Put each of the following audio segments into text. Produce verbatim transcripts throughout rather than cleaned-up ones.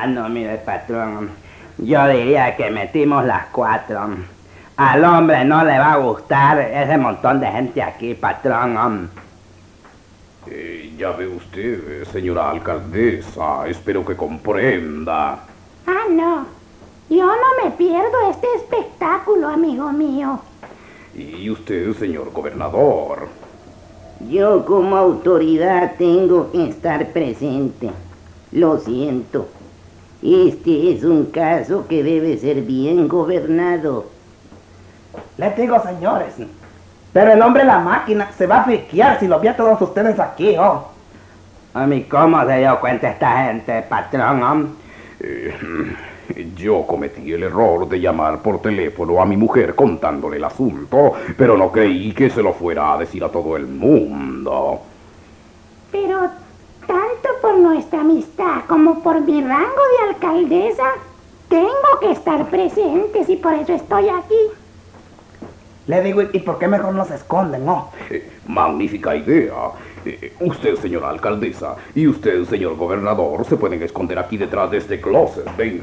no, mire, patrón. Yo diría que metimos las cuatro. Al hombre no le va a gustar ese montón de gente aquí, patrón. Eh, ya ve usted, señora alcaldesa, espero que comprenda. Ah, no. Yo no me pierdo este espectáculo, amigo mío. Y usted, señor gobernador. Yo como autoridad tengo que estar presente. Lo siento. Este es un caso que debe ser bien gobernado. Les digo, señores, pero el hombre la máquina se va a friquear si lo ve a todos ustedes aquí, ¿oh? A mí, ¿cómo se dio cuenta esta gente, patrón? Eh, yo cometí el error de llamar por teléfono a mi mujer contándole el asunto, pero no creí que se lo fuera a decir a todo el mundo. Pero tanto por nuestra amistad como por mi rango de alcaldesa, tengo que estar presente y por eso estoy aquí. Le digo, ¿y por qué mejor nos esconden, no? Eh, magnífica idea. Eh, usted, señora alcaldesa, y usted, señor gobernador, se pueden esconder aquí detrás de este closet. Venga.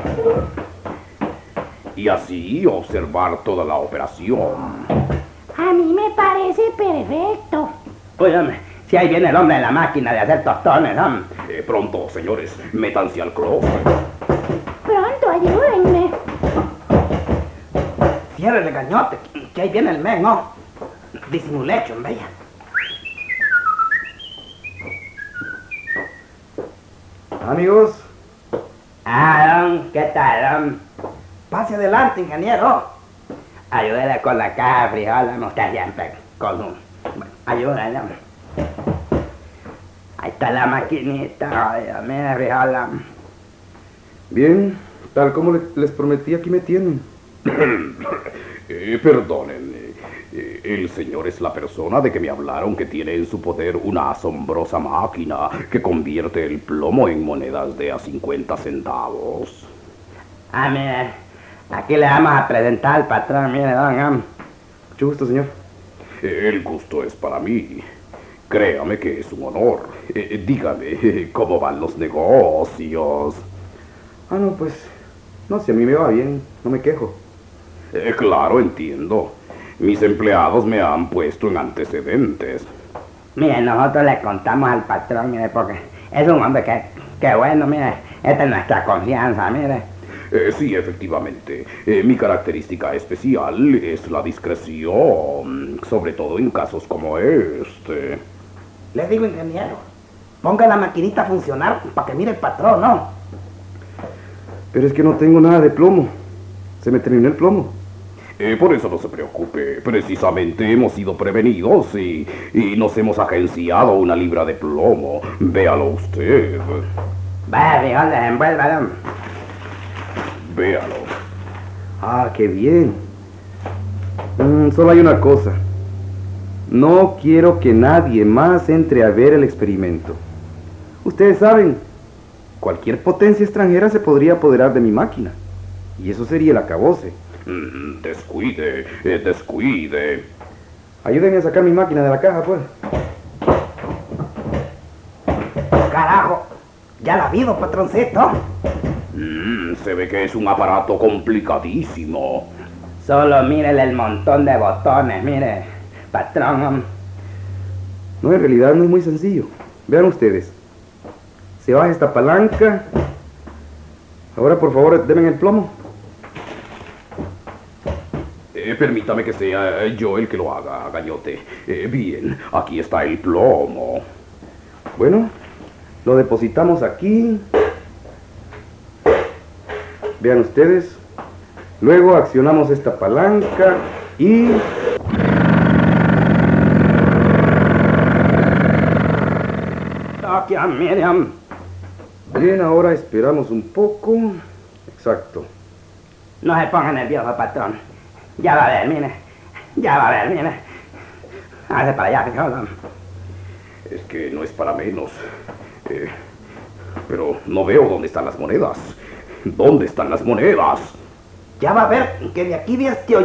Y así observar toda la operación. A mí me parece perfecto. Óyame, si ahí viene el hombre de la máquina de hacer tostones, ¿no? Eh, pronto, señores, métanse al closet. Pronto, ayúdenme. Ciérrele, gañote, que ahí viene el men, ¿no? Disimulation, vaya. Amigos. Ah, don, ¿qué tal, don? Pase adelante, ingeniero. Ayúdele con la caja de frijoles, usted siempre con un... Bueno, ayúdele. Ahí está la maquinita, oiga, mire, frijoles. Bien, tal como le- les prometí, aquí me tienen. Eh, perdonen, eh, el señor es la persona de que me hablaron que tiene en su poder una asombrosa máquina que convierte el plomo en monedas de a cincuenta centavos. Ah, mire, aquí le vamos a presentar al patrón, mire, don. ah. Mucho gusto, señor. Eh, el gusto es para mí. Créame que es un honor. Eh, dígame, ¿cómo van los negocios? Ah, no, pues, no sé, a mí me va bien, no me quejo. Eh, claro, entiendo. Mis empleados me han puesto en antecedentes. Mire, nosotros le contamos al patrón, mire, porque es un hombre que, que bueno, mire, esta es nuestra confianza, mire. Eh, sí, efectivamente. Eh, mi característica especial es la discreción, sobre todo en casos como este. Le digo, ingeniero, ponga la maquinita a funcionar para que mire el patrón, ¿no? Pero es que no tengo nada de plomo. Se me terminó el plomo. Eh, por eso no se preocupe. Precisamente hemos sido prevenidos y, y nos hemos agenciado una libra de plomo. Véalo usted. Vaya, frijoles, envuélvalo. Véalo. Ah, qué bien. Mm, solo hay una cosa. No quiero que nadie más entre a ver el experimento. Ustedes saben, cualquier potencia extranjera se podría apoderar de mi máquina. Y eso sería el acabose. Mm, descuide, eh, descuide. Ayúdenme a sacar mi máquina de la caja, pues. Carajo, ya la vido, patroncito. Mm, se ve que es un aparato complicadísimo. Solo mírele el montón de botones, mire, patrón. No, en realidad no es muy sencillo. Vean ustedes. Se baja esta palanca. Ahora, por favor, denme el plomo. Eh, permítame que sea yo el que lo haga, Gañote. Eh, bien, aquí está el plomo. Bueno, lo depositamos aquí. Vean ustedes. Luego accionamos esta palanca y... Aquí, miren. Bien, ahora esperamos un poco. Exacto. No se ponga nervioso, patrón. Ya va a ver, mire. Ya va a ver, mire. Hágase para allá, frijoles. Es que no es para menos. Eh, pero no veo dónde están las monedas. ¿Dónde están las monedas? Ya va a ver que de aquí viene este